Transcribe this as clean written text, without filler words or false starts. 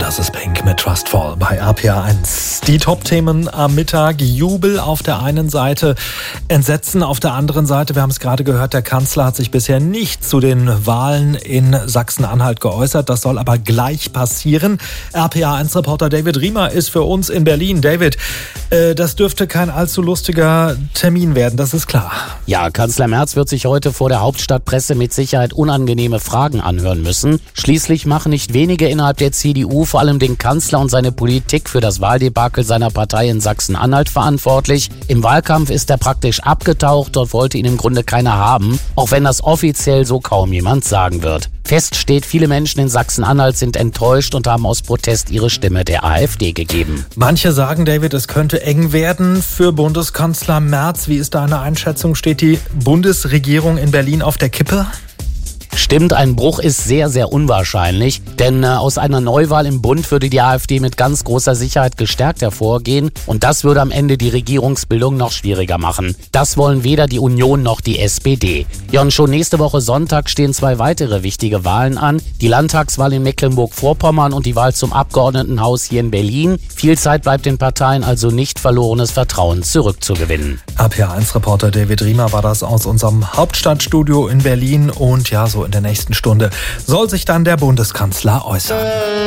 Das ist Pink mit Trustful bei RPA1. Die Top-Themen am Mittag: Jubel auf der einen Seite, Entsetzen auf der anderen Seite. Wir haben es gerade gehört, der Kanzler hat sich bisher nicht zu den Wahlen in Sachsen-Anhalt geäußert. Das soll aber gleich passieren. RPA1-Reporter David Riemer ist für uns in Berlin. David, das dürfte kein allzu lustiger Termin werden, das ist klar. Ja, Kanzler Merz wird sich heute vor der Hauptstadtpresse mit Sicherheit unangenehme Fragen anhören müssen. Schließlich machen nicht wenige innerhalb der CDU vor allem den Kanzler und seine Politik für das Wahldebakel seiner Partei in Sachsen-Anhalt verantwortlich. Im Wahlkampf ist er praktisch abgetaucht, dort wollte ihn im Grunde keiner haben, auch wenn das offiziell so kaum jemand sagen wird. Fest steht, viele Menschen in Sachsen-Anhalt sind enttäuscht und haben aus Protest ihre Stimme der AfD gegeben. Manche sagen, David, es könnte eng werden für Bundeskanzler Merz. Wie ist deine Einschätzung? Steht die Bundesregierung in Berlin auf der Kippe? Stimmt, ein Bruch ist sehr, sehr unwahrscheinlich, denn aus einer Neuwahl im Bund würde die AfD mit ganz großer Sicherheit gestärkt hervorgehen und das würde am Ende die Regierungsbildung noch schwieriger machen. Das wollen weder die Union noch die SPD. Ja, und schon nächste Woche Sonntag stehen 2 weitere wichtige Wahlen an. Die Landtagswahl in Mecklenburg-Vorpommern und die Wahl zum Abgeordnetenhaus hier in Berlin. Viel Zeit bleibt den Parteien also nicht, verlorenes Vertrauen zurückzugewinnen. RPA1-Reporter David Riemer war das aus unserem Hauptstadtstudio in Berlin und ja, so in der nächsten Stunde soll sich dann der Bundeskanzler äußern.